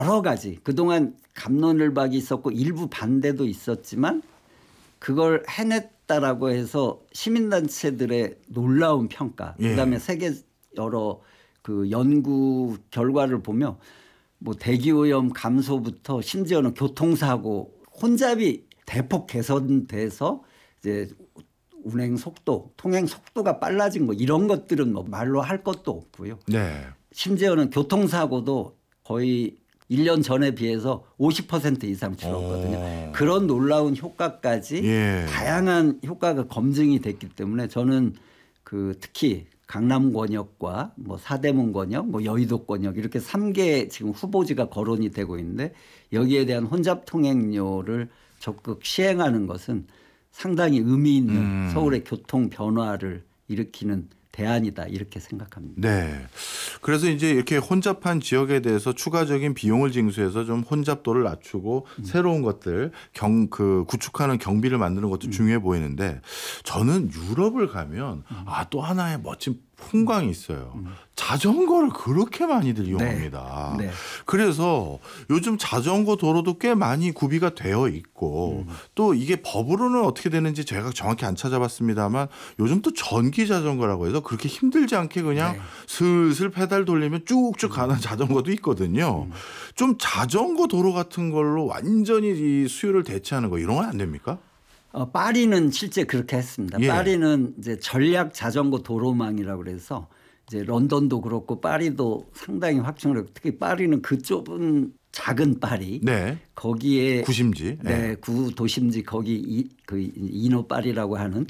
여러 가지 그동안 갑론을박이 있었고 일부 반대도 있었지만 그걸 해냈다라고 해서 시민단체들의 놀라운 평가, 그다음에 세계 여러 그 연구 결과를 보면 뭐 대기오염 감소부터 심지어는 교통사고 혼잡이 대폭 개선돼서 이제 운행 속도, 통행 속도가 빨라진 거 이런 것들은 뭐 말로 할 것도 없고요. 네. 심지어는 교통사고도 거의 1년 전에 비해서 50% 이상 줄었거든요. 그런 놀라운 효과까지 다양한 효과가 검증이 됐기 때문에 저는 그 특히 강남 권역과 뭐 사대문 권역, 뭐 여의도 권역 이렇게 3개 지금 후보지가 거론이 되고 있는데 여기에 대한 혼잡 통행료를 적극 시행하는 것은 상당히 의미 있는 서울의 교통 변화를 일으키는 대안이다 이렇게 생각합니다. 네. 그래서 이제 이렇게 혼잡한 지역에 대해서 추가적인 비용을 징수해서 좀 혼잡도를 낮추고 새로운 것들 구축하는 경비를 만드는 것도 중요해 보이는데 저는 유럽을 가면 또 하나의 멋진 풍광이 있어요. 자전거를 그렇게 많이들 이용합니다. 네. 네. 그래서 요즘 자전거 도로도 꽤 많이 구비가 되어 있고 또 이게 법으로는 어떻게 되는지 제가 정확히 안 찾아봤습니다만 요즘 또 전기 자전거라고 해서 그렇게 힘들지 않게 그냥 슬슬 페달 돌리면 쭉쭉 가는 자전거도 있거든요. 좀 자전거 도로 같은 걸로 완전히 이 수요를 대체하는 거 이런 건 안 됩니까? 파리는 실제 그렇게 했습니다. 파리는 이제 전략 자전거 도로망이라고 그래서 이제 런던도 그렇고 파리도 상당히 확충을 했고 특히 파리는 그 좁은 작은 파리 거기에 구심지 구도심지 거기 그 이너 파리라고 하는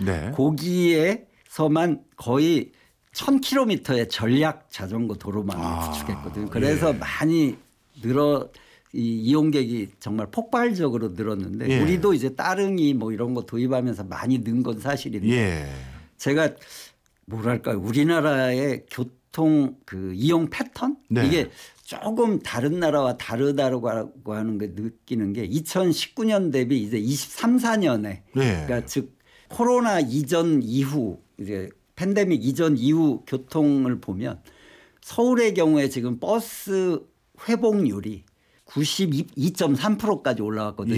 거기에서만 거의 1000km의 전략 자전거 도로망을 구축했거든요. 그래서 많이 이 이용객이 정말 폭발적으로 늘었는데 우리도 이제 따릉이 뭐 이런 거 도입하면서 많이 는 건 사실인데 제가 뭐랄까요, 우리나라의 교통 그 이용 패턴 이게 조금 다른 나라와 다르다고 하는 게 느끼는 게 2019년 대비 이제 23, 4년에 그러니까 즉 코로나 이전 이후 이제 팬데믹 이전 이후 교통을 보면 서울의 경우에 지금 버스 회복률이 92.3%까지 올라왔거든요.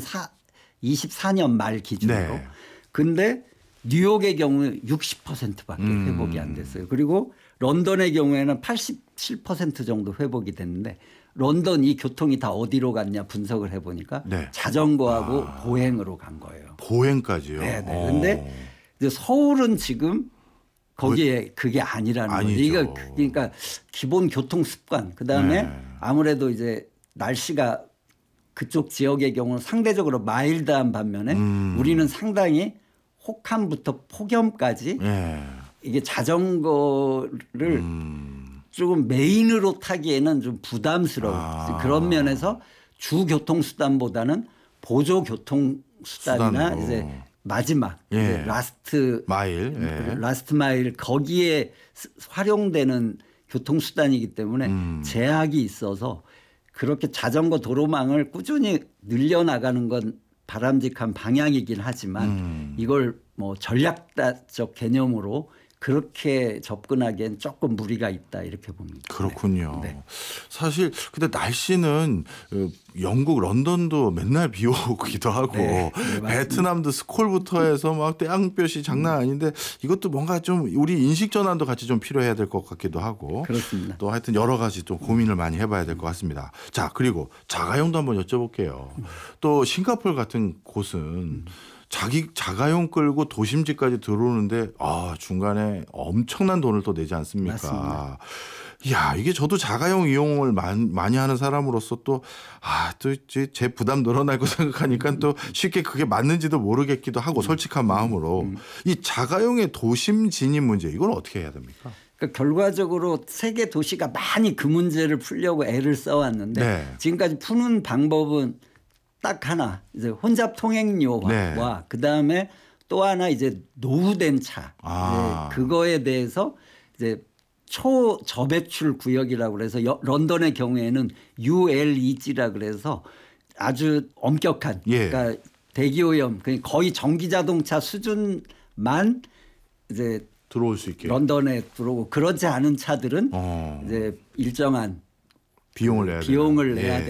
2024년 말 기준으로. 근데 뉴욕의 경우에 60%밖에 회복이 안 됐어요. 그리고 런던의 경우에는 87% 정도 회복이 됐는데 런던 이 교통이 다 어디로 갔냐 분석을 해보니까 자전거하고 보행으로 간 거예요. 보행까지요? 네. 그런데 이제 서울은 지금 거기에 그게 아니라는 거죠. 이거 그러니까 기본 교통 습관 그다음에 아무래도 이제 날씨가 그쪽 지역의 경우는 상대적으로 마일드한 반면에 우리는 상당히 혹한부터 폭염까지 이게 자전거를 조금 메인으로 타기에는 좀 부담스러운 그런 면에서 주 교통수단보다는 보조 교통수단이나 이제 마지막 이제 라스트 마일 거기에 활용되는 교통수단이기 때문에 제약이 있어서 그렇게 자전거 도로망을 꾸준히 늘려나가는 건 바람직한 방향이긴 하지만 이걸 뭐 전략적 개념으로 그렇게 접근하기엔 조금 무리가 있다 이렇게 봅니다. 그렇군요. 사실 근데 날씨는 영국 런던도 맨날 비 오기도 하고 베트남도 스콜부터 해서 막 땡볕이 장난 아닌데 이것도 뭔가 좀 우리 인식 전환도 같이 좀 필요해야 될 것 같기도 하고 그렇습니다. 또 하여튼 여러 가지 또 고민을 많이 해봐야 될 것 같습니다. 자 그리고 자가용도 한번 여쭤볼게요. 또 싱가포르 같은 곳은 자기 자가용 끌고 도심지까지 들어오는데 중간에 엄청난 돈을 또 내지 않습니까? 맞습니다. 이야 이게 저도 자가용 이용을 많이 하는 사람으로서 또 제 부담 늘어날 거 생각하니까 또 쉽게 그게 맞는지도 모르겠기도 하고 솔직한 마음으로 이 자가용의 도심 진입 문제 이건 어떻게 해야 됩니까? 그러니까 결과적으로 세계 도시가 많이 그 문제를 풀려고 애를 써왔는데 지금까지 푸는 방법은 딱 하나 이제 혼잡 통행료와 그다음에 또 하나 이제 노후된 차 이제 그거에 대해서 이제 초저배출 구역이라고 그래서 런던의 경우에는 ULEG라 그래서 아주 엄격한 그러니까 대기오염 그러니까 거의 전기 자동차 수준만 이제 들어올 수 있게 런던에 들어오고 그렇지 않은 차들은 이제 일정한 비용을 내야 비용을 되는. 내야 예.